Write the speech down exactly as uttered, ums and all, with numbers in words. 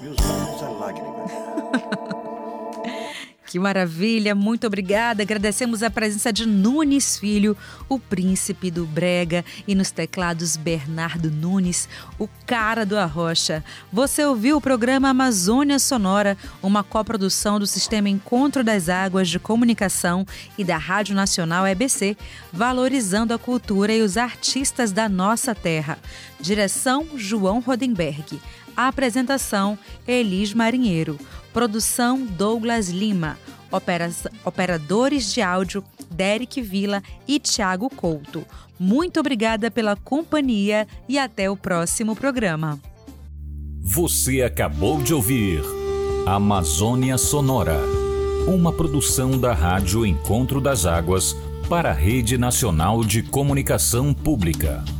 E os olhos a lágrimas. Que maravilha, muito obrigada. Agradecemos a presença de Nunes Filho, o príncipe do brega, e nos teclados Bernardo Nunes, o cara do Arrocha. Você ouviu o programa Amazônia Sonora, uma coprodução do Sistema Encontro das Águas de Comunicação e da Rádio Nacional E B C, valorizando a cultura e os artistas da nossa terra. Direção João Rodenberg. A apresentação Elis Marinheiro. Produção Douglas Lima. Opera... Operadores de áudio Derek Vila e Thiago Couto. Muito obrigada pela companhia e até o próximo programa. Você acabou de ouvir Amazônia Sonora, uma produção da Rádio Encontro das Águas para a Rede Nacional de Comunicação Pública.